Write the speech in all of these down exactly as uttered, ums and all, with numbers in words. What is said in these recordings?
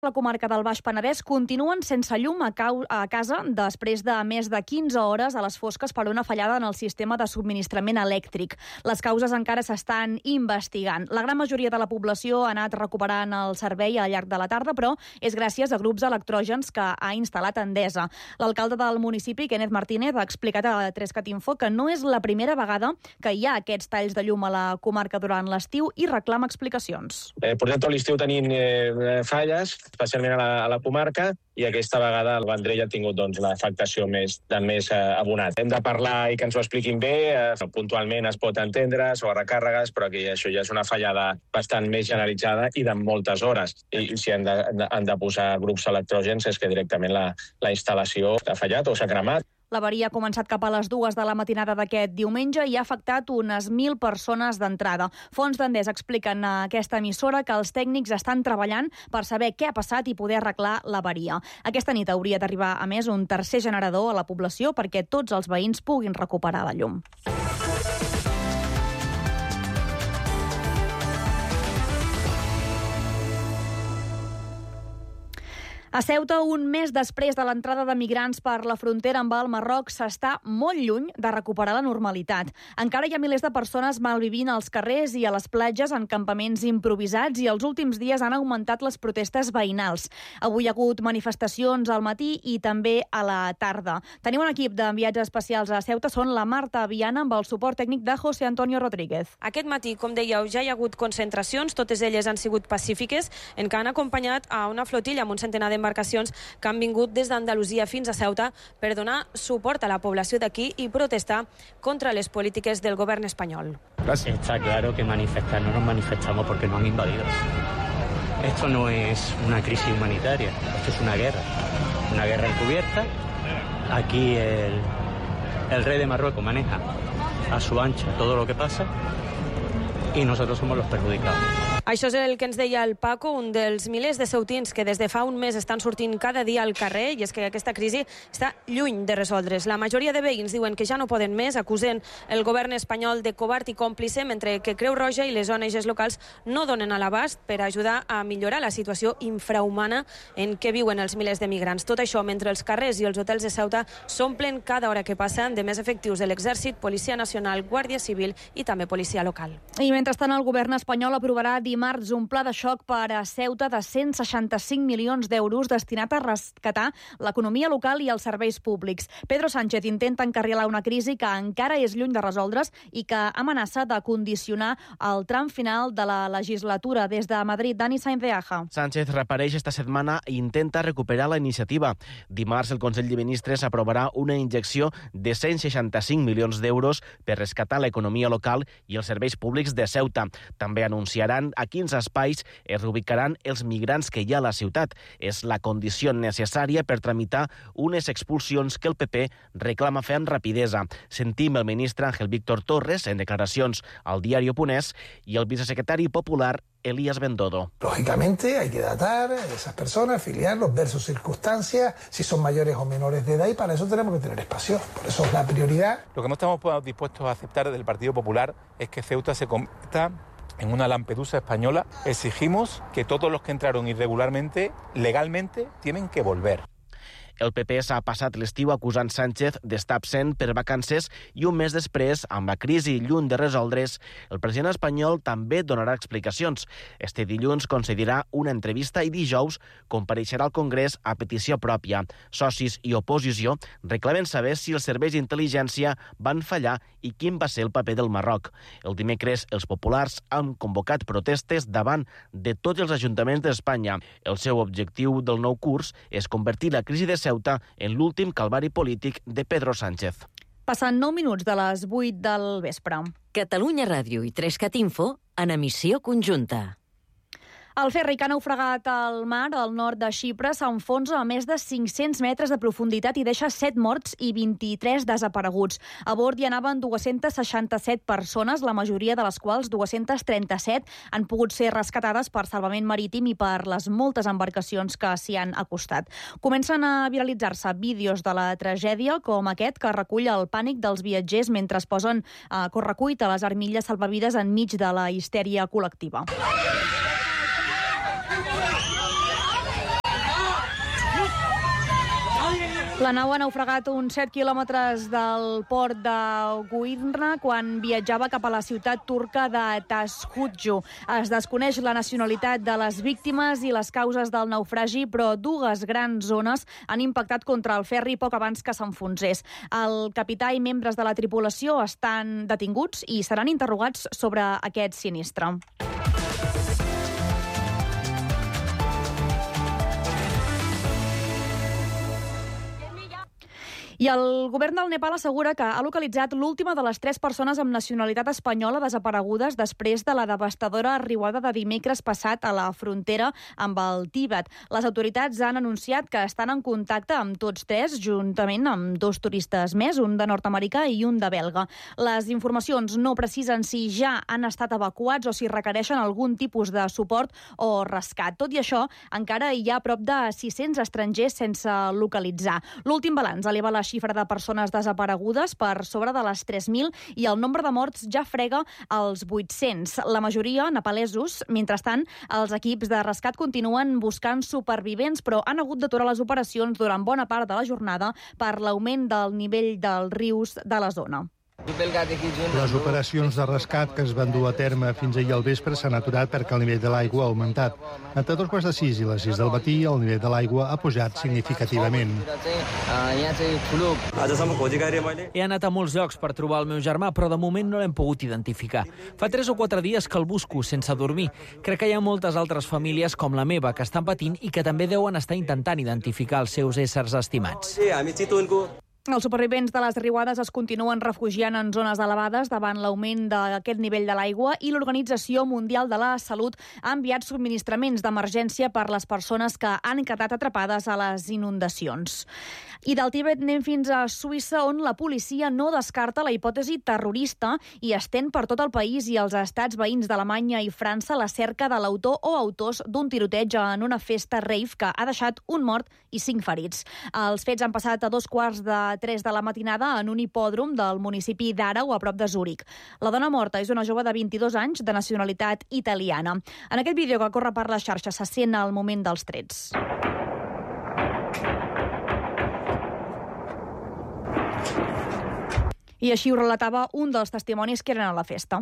La comarca del Baix Penedès continuen sense llum a, cau a casa després de més de quinze hores a les fosques per una fallada en el sistema de subministrament elèctric. Les causes encara s'estan investigant. La gran majoria de la població ha anat recuperant el servei al llarg de la tarda, però és gràcies a grups electrògens que ha instal·lat Endesa. L'alcalde del municipi, Kenneth Martínez, ha explicat a Trescat Info que no és la primera vegada que hi ha aquests talls de llum a la comarca durant l'estiu i reclama explicacions. Eh, portem tot l'estiu tenint eh, falles, especialment a la, a la comarca, i aquesta vegada el Vendrell ha tingut doncs, l'afectació més, de més eh, abonat. Hem de parlar i que ens ho expliquin bé, eh, puntualment es pot entendre, sobre recàrregues, però que això ja és una fallada bastant més generalitzada i de moltes hores. I, i si han de, han de posar grups electrògens és que directament la, la instal·lació ha fallat o s'ha cremat. L'avaria ha començat cap a les dues de la matinada d'aquest diumenge i ha afectat unes mil persones d'entrada. Fons d'Endesa expliquen a aquesta emissora que els tècnics estan treballant per saber què ha passat i poder arreglar l'avaria. Aquesta nit hauria d'arribar, a més, un tercer generador a la població perquè tots els veïns puguin recuperar la llum. A Ceuta, un mes després de l'entrada de migrants per la frontera amb el Marroc, s'està molt lluny de recuperar la normalitat. Encara hi ha milers de persones malvivint als carrers i a les platges en campaments improvisats i els últims dies han augmentat les protestes veïnals. Avui hi ha hagut manifestacions al matí i també a la tarda. Tenim un equip d'enviats especials a Ceuta, són la Marta Viana amb el suport tècnic de José Antonio Rodríguez. Aquest matí, com dèieu, ja hi ha hagut concentracions, totes elles han sigut pacífiques, en què han acompanyat a una flotilla amb un centenar de embarcacions que han vingut des d'Andalusia fins a Ceuta per donar suport a la població d'aquí i protestar contra les polítiques del govern espanyol. Está claro que manifestar no nos manifestamos porque nos han invadido. Esto no es una crisis humanitaria, esto es una guerra, una guerra encubierta. Aquí el, el rey de Marruecos maneja a su ancha todo lo que pasa y nosotros somos los perjudicados. Això és el que ens deia el Paco, un dels milers de ceutins que des de fa un mes estan sortint cada dia al carrer, i és que aquesta crisi està lluny de resoldre's. La majoria de veïns diuen que ja no poden més, acusen el govern espanyol de covard i còmplice, mentre que Creu Roja i les O N Ges locals no donen a l'abast per ajudar a millorar la situació infrahumana en què viuen els milers de migrants. Tot això mentre els carrers i els hotels de Ceuta s'omplen cada hora que passa de més efectius de l'Exèrcit, Policia Nacional, Guàrdia Civil i també policia local. I mentrestant el govern espanyol aprovarà dimarts un pla de xoc per a Ceuta de cent seixanta-cinc milions d'euros destinat a rescatar l'economia local i els serveis públics. Pedro Sánchez intenta encarrilar una crisi que encara és lluny de resoldre's i que amenaça de condicionar el tram final de la legislatura. Des de Madrid, Dani Sainz de Aja. Sánchez reapareix esta setmana i intenta recuperar la iniciativa. Dimarts el Consell de Ministres aprovarà una injecció de cent seixanta-cinc milions d'euros per rescatar l'economia local i els serveis públics de Ceuta. També anunciaran a quins espais es reubicaran els migrants que hi ha a la ciutat. És la condició necessària per tramitar unes expulsions que el P P reclama fer amb rapidesa. Sentim el ministre Ángel Víctor Torres en declaracions al diario Punés i el vicesecretari popular Elías Bendodo. Lógicamente hay que datar a esas personas, filiarlos, ver sus circunstancias, si son mayores o menores de edad, y para eso tenemos que tener espacio. Por eso es la prioridad. Lo que no estamos dispuestos a aceptar desde el Partido Popular es que Ceuta se convierta en una Lampedusa española. Exigimos que todos los que entraron irregularmente, legalmente, tienen que volver. El P P s'ha passat l'estiu acusant Sánchez d'estar absent per vacances i un mes després, amb la crisi lluny de resoldre's, el president espanyol també donarà explicacions. Este dilluns concedirà una entrevista i dijous compareixerà al Congrés a petició pròpia. Socis i oposició reclamen saber si els serveis d'intel·ligència van fallar i quin va ser el paper del Marroc. El dimecres, els populars han convocat protestes davant de tots els ajuntaments d'Espanya. El seu objectiu del nou curs és convertir la crisi de Ceuta en l'últim calvari polític de Pedro Sánchez. Passen nou minuts de les vuit del vespre. Catalunya Ràdio i Trescat Info en emissió conjunta. El ferri que ha naufragat al mar al nord de Xipre s'enfonsa a més de cinc-cents metres de profunditat i deixa set morts i vint-i-tres desapareguts. A bord hi anaven dues-centes seixanta-set persones, la majoria de les quals, dues-centes trenta-set, han pogut ser rescatades per salvament marítim i per les moltes embarcacions que s'hi han acostat. Comencen a viralitzar-se vídeos de la tragèdia com aquest que recull el pànic dels viatgers mentre es posen a correcuit a les armilles salvavides enmig de la histèria col·lectiva. La nau ha naufragat uns set quilòmetres del port de Guirna quan viatjava cap a la ciutat turca de Tashkutju. Es desconeix la nacionalitat de les víctimes i les causes del naufragi, però dues grans ones han impactat contra el ferri poc abans que s'enfonsés. El capità i membres de la tripulació estan detinguts i seran interrogats sobre aquest sinistre. I el govern del Nepal assegura que ha localitzat l'última de les tres persones amb nacionalitat espanyola desaparegudes després de la devastadora arribada de dimecres passat a la frontera amb el Tíbet. Les autoritats han anunciat que estan en contacte amb tots tres, juntament amb dos turistes més, un de nord-americà i un de belga. Les informacions no precisen si ja han estat evacuats o si requereixen algun tipus de suport o rescat. Tot i això, encara hi ha prop de sis-cents estrangers sense localitzar. L'últim balanç eleva la xifra de persones desaparegudes per sobre de les tres mil i el nombre de morts ja frega els vuit-cents. La majoria nepalesos. Mentrestant, els equips de rescat continuen buscant supervivents, però han hagut d'aturar les operacions durant bona part de la jornada per l'augment del nivell dels rius de la zona. Les operacions de rescat que es van dur a terme fins ahir al vespre s'han aturat perquè el nivell de l'aigua ha augmentat. Entre dos quarts de sis i les sis del matí, el nivell de l'aigua ha pujat significativament. He anat a molts llocs per trobar el meu germà, però de moment no l'hem pogut identificar. Fa tres o quatre dies que el busco sense dormir. Crec que hi ha moltes altres famílies com la meva que estan patint i que també deuen estar intentant identificar els seus éssers estimats. Els supervivents de les riuades es continuen refugiant en zones elevades davant l'augment d'aquest nivell de l'aigua i l'Organització Mundial de la Salut ha enviat subministraments d'emergència per les persones que han quedat atrapades a les inundacions. I del Tíbet anem fins a Suïssa, on la policia no descarta la hipòtesi terrorista i estén per tot el país i els estats veïns d'Alemanya i França la cerca de l'autor o autors d'un tiroteig en una festa rave que ha deixat un mort i cinc ferits. Els fets han passat a dos quarts de tres de la matinada en un hipòdrom del municipi d'Àrau, a prop de Zúrich. La dona morta és una jove de vint-i-dos anys de nacionalitat italiana. En aquest vídeo que corre per les xarxes se sent el moment dels trets. I així ho relatava un dels testimonis que eren a la festa.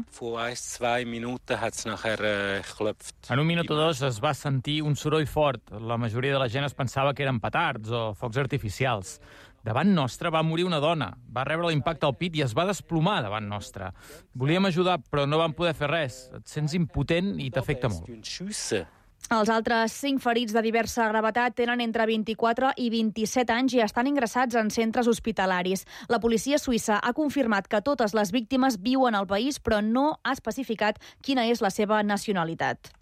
En un minut o dos es va sentir un soroll fort. La majoria de la gent es pensava que eren petards o focs artificials. Davant nostre va morir una dona. Va rebre l'impacte al pit i es va desplomar davant nostre. Volíem ajudar, però no vam poder fer res. Et sents impotent i t'afecta molt. Els altres cinc ferits de diversa gravetat tenen entre vint-i-quatre i vint-i-set anys i estan ingressats en centres hospitalaris. La policia suïssa ha confirmat que totes les víctimes viuen al país, però no ha especificat quina és la seva nacionalitat.